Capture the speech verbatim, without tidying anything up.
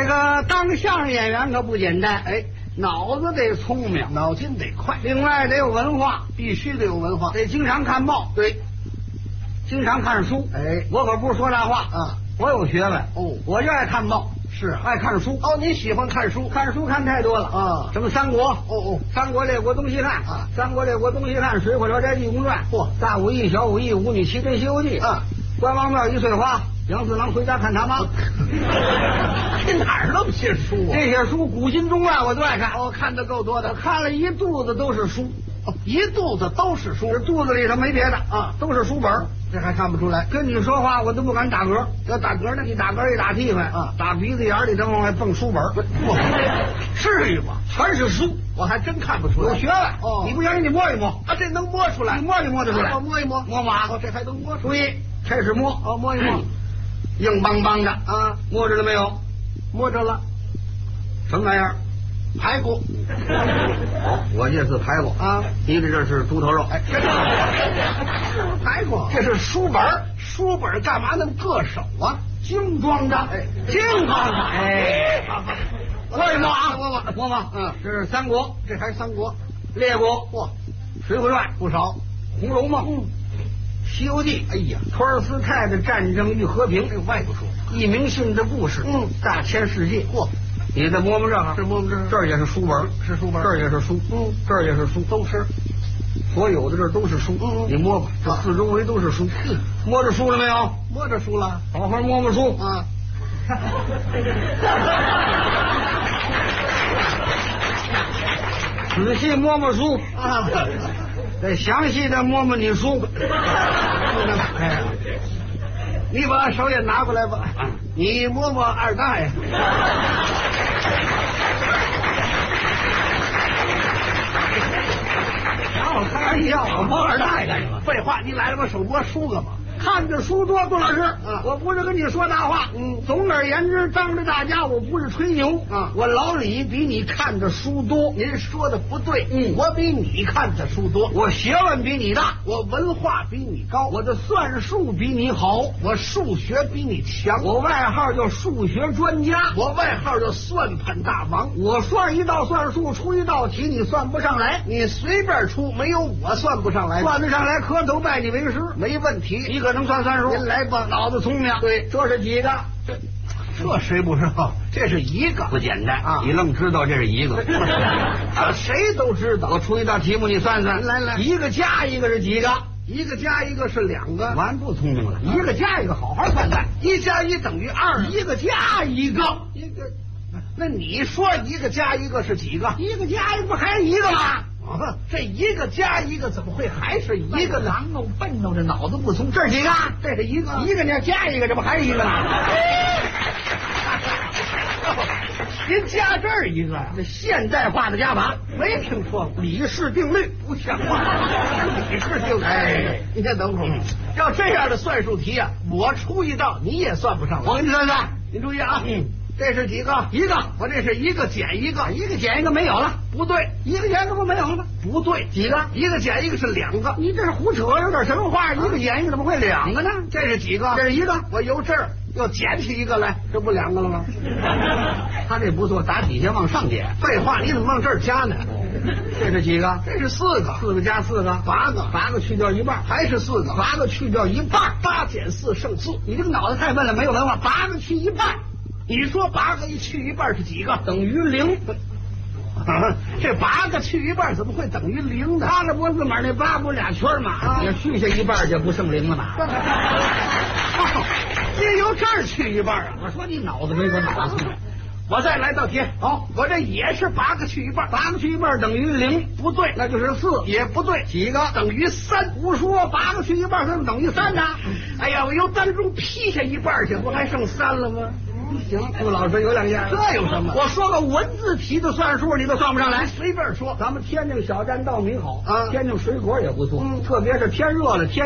这个当相声演员可不简单，哎，脑子得聪明， 脑筋得快， 另外得有文化， 必须得有文化， 得经常看报， 对， 经常看书。 哎， 我可不是说大话啊， 我有学问哦， 我就爱看报， 是啊爱看书。 哦，您喜欢看书？ 看书看太多了啊， 什么三国， 哦哦， 三国列国东西汉啊， 三国列国东西汉，水浒聊斋济公传， 嚯， 大武艺小武艺，武女奇珍西游记啊， 关王庙一岁花，杨四郎回家看他妈。 这哪儿那么些书啊？ 这些书古今中外我都爱看， 哦，看的够多我的， 看了一肚子都是书， 哦，一肚子都是书这，肚子里头没别的啊， 都是书本。 这还看不出来？ 跟你说话我都不敢打嗝， 要打嗝呢？ 一打嗝一打屁股啊， 打鼻子眼里头往外蹦书本， 哇，至于吗？ 全是书， 我还真看不出来。 有学问哦， 你不相信你摸一摸， 啊，这能摸出来？ 你摸就摸得出来。 我摸一摸， 摸嘛？ 哦，这还能摸出来？ 注意，开始摸， 哦，摸一摸， 硬邦邦的啊， 摸着了没有？ 摸着了， 什么玩意儿？ 排骨。 我这是排骨啊， 你的这是猪头肉。 哎，这是排骨，这是书本儿，书本儿干嘛那么硌手啊？ 精装的， 哎， 精装的，哎，摸一摸啊， 摸摸摸摸， 嗯， 这是三国， 这还是三国， 列国， 嚯， 水浒传不少， 红楼梦， 嗯， 西游记， 哎呀， 托尔斯泰的战争与和平， 这个外国书， 佚名信的故事， 嗯， 大千世界， 嚯， 你再摸摸这个， 是摸摸这这儿也是书本， 是书本， 这儿也是书， 嗯， 这儿也是书， 都是， 所有的这儿都是书， 嗯嗯你摸吧，这四周围都是书，摸着书了没有？ 摸着书了， 好好摸摸书啊。 仔细摸摸书啊， 再详细的摸摸你书。 哎，你把手也拿过来吧， 啊你摸摸二大爷。 拿我开玩笑，我摸二大爷干什么？ 废话，你来了把手摸书干嘛？ 看着书多，杜老师， 啊我不是跟你说大话， 嗯总而言之，当着大家，我不是吹牛， 啊我老李比你看的书多， 您说的不对， 嗯我比你看的书多， 我学问比你大， 我文化比你高， 我的算术比你好， 我数学比你强， 我外号叫数学专家， 我外号叫算盘大王。 我算一道算术，出一道题，你算不上来， 你随便出，没有我算不上来， 算得上来，磕头拜你为师， 没问题。 你可能算算数。 您来吧， 脑子聪明。 对， 这是几个？ 这这谁不知道？这是一个， 不简单啊你愣知道这是一个啊，谁都知道。 我出一道题目，你算算。 来来一个加一个是几个？ 一个加一个是两个， 完不聪明了。一个加一个，好好算算。 一加一等于二， 一个加一个， 一个。那你说一个加一个是几个？ 一个加一个不还是一个吗？ 啊，这一个加一个怎么会还是一个呢？ 狼哦，笨哦，这脑子不聪。这是几个？ 这是一个， 一个呢加一个，这不还是一个呢？ 您加这儿一个呀？ 这现代化的加法， 没听说过， 李氏定律不像话。李氏定律， 哎， 你先等会儿。要这样的算术题啊，我出一道你也算不上来。 我给你算算， 您注意啊， 嗯， 这是几个？ 一个， 我这是一个减一个， 一个减一个没有了， 不对， 一个减一个不没有了吗？ 不对， 几个？ 一个减一个是两个， 你这是胡扯，有点什么话？一个减一个怎么会两个呢？ 这是几个？ 这是一个， 我由这儿又捡起一个来，这不两个了吗？ 他这不错，打底下往上减。 废话，你怎么往这儿加呢？ 这是几个？ 这是四个， 四个加四个， 八个， 八个去掉一半还是四个， 八个去掉一半， 八减四剩四。 你这个脑子太笨了，没有文化。八个去一半， 你说八个一去一半是几个？ 等于零。 啊、这八个去一半怎么会等于零呢？ 阿拉伯字母那八不俩圈嘛？ 啊你去下一半就不剩零了嘛？ 也由这儿去一半啊！ 我说你脑子没我脑子。 我再来道题， 好， 我这也是八个去一半， 八个去一半等于零， 不对， 那就是四， 也不对， 几个等于三？ 胡说，八个去一半怎么等于三呢？ 哎呀，我由当中劈下一半去，不还剩三了吗？ 行，杜老师有两样， 这有什么？ 我说个文字题的算术，你都算不上来， 随便说。 咱们天津小站稻米好啊， 天津水果也不错， 嗯， 特别是天热了天。